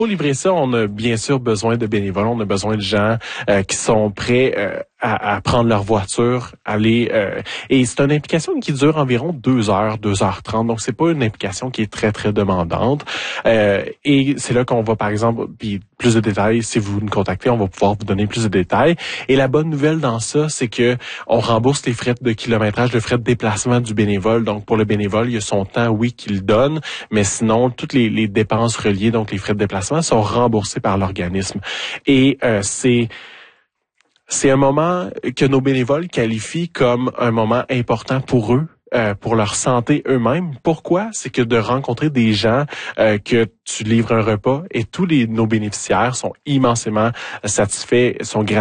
Pour livrer ça, on a bien sûr besoin de bénévoles, on a besoin de gens qui sont prêts à prendre leur voiture, aller et c'est une implication qui dure environ 2 heures, 2h30. Donc c'est pas une implication qui est très très demandante. Et c'est là qu'on va par exemple, puis plus de détails, si vous nous contactez, on va pouvoir vous donner plus de détails. Et la bonne nouvelle dans ça, c'est que on rembourse les frais de kilométrage, les frais de déplacement du bénévole. Donc pour le bénévole, il y a son temps, oui, qu'il donne, mais sinon toutes les dépenses reliées, donc les frais de déplacement, sont remboursés par l'organisme. Et c'est un moment que nos bénévoles qualifient comme un moment important pour eux. Pour leur santé eux-mêmes. Pourquoi? C'est que de rencontrer des gens que tu livres un repas et nos bénéficiaires sont immensément satisfaits,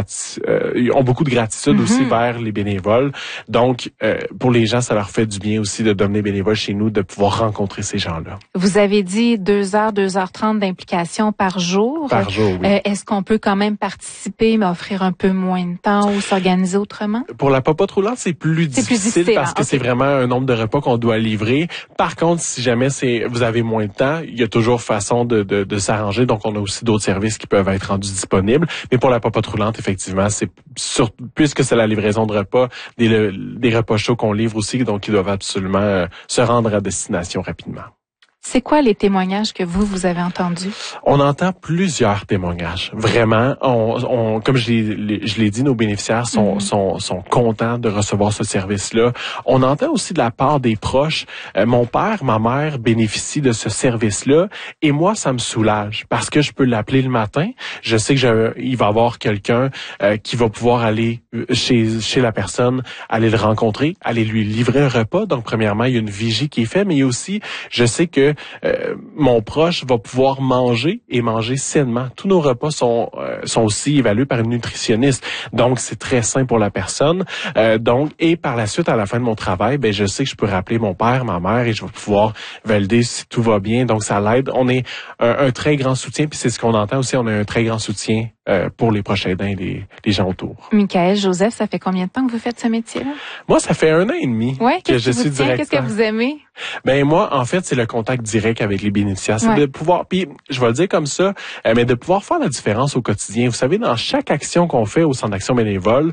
ont beaucoup de gratitude aussi vers les bénévoles. Donc, pour les gens, ça leur fait du bien aussi de devenir bénévoles chez nous, de pouvoir rencontrer ces gens-là. Vous avez dit 2 heures, 2h30 d'implication par jour. Par jour, oui. Est-ce qu'on peut quand même participer, mais offrir un peu moins de temps ou s'organiser autrement? Pour la popote roulante, c'est plus difficile parce que c'est vraiment un nombre de repas qu'on doit livrer. Par contre, si jamais vous avez moins de temps, il y a toujours façon de s'arranger. Donc, on a aussi d'autres services qui peuvent être rendus disponibles. Mais pour la popote roulante, effectivement, puisque c'est la livraison de repas, des repas chauds qu'on livre aussi, donc ils doivent absolument se rendre à destination rapidement. C'est quoi les témoignages que vous avez entendus? On entend plusieurs témoignages. Vraiment, comme je l'ai dit, nos bénéficiaires sont contents de recevoir ce service-là. On entend aussi de la part des proches. Mon père, ma mère bénéficient de ce service-là, et moi, ça me soulage parce que je peux l'appeler le matin. Je sais que il va y avoir quelqu'un qui va pouvoir aller chez la personne, aller le rencontrer, aller lui livrer un repas. Donc, premièrement, il y a une vigie qui est faite, mais il y a aussi, je sais que mon proche va pouvoir manger et manger sainement. Tous nos repas sont aussi évalués par une nutritionniste. Donc, c'est très sain pour la personne. Et par la suite, à la fin de mon travail, je sais que je peux rappeler mon père, ma mère et je vais pouvoir valider si tout va bien. Donc, ça l'aide. On est un très grand soutien, puis c'est ce qu'on entend aussi. On a un très grand soutien pour les proches aidants et les gens autour. Michaël Joseph, ça fait combien de temps que vous faites ce métier-là? Moi, ça fait 1 an et demi que je suis directeur. Qu'est-ce que vous aimez? Moi, en fait, c'est le contact direct avec les bénéficiaires. C'est de pouvoir, puis je vais le dire comme ça, mais de pouvoir faire la différence au quotidien. Vous savez, dans chaque action qu'on fait au Centre d'action bénévole,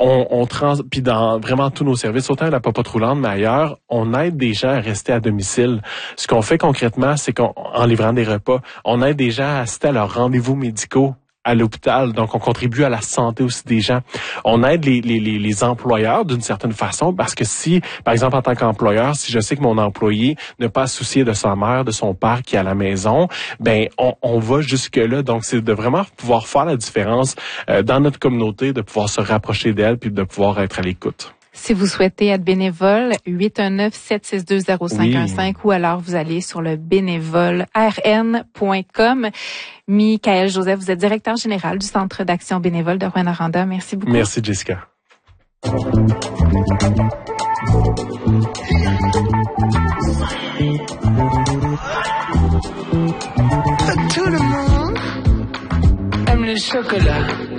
puis dans vraiment tous nos services, autant à la popote roulante, mais ailleurs, on aide des gens à rester à domicile. Ce qu'on fait concrètement, c'est qu'en livrant des repas, on aide des gens à assister à leurs rendez-vous médicaux à l'hôpital. Donc, on contribue à la santé aussi des gens. On aide les employeurs d'une certaine façon parce que si, par exemple, en tant qu'employeur, si je sais que mon employé n'a pas à se soucier de sa mère, de son père qui est à la maison, on va jusque-là. Donc, c'est de vraiment pouvoir faire la différence dans notre communauté, de pouvoir se rapprocher d'elle puis de pouvoir être à l'écoute. Si vous souhaitez être bénévole, 819-762-0515 ou alors vous allez sur le bénévolern.com. Michaël Joseph, vous êtes directeur général du Centre d'action bénévole de Rouyn-Noranda. Merci beaucoup. Merci, Jessica. Tout le monde aime le chocolat.